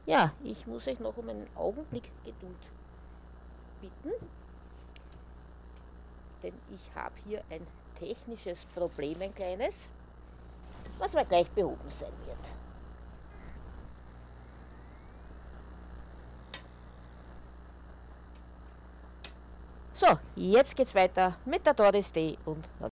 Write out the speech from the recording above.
Ja, ich muss euch noch um einen Augenblick Geduld bitten, denn ich habe hier ein technisches Problem, ein kleines, was aber gleich behoben sein wird. So, jetzt geht's weiter mit der Doris Day und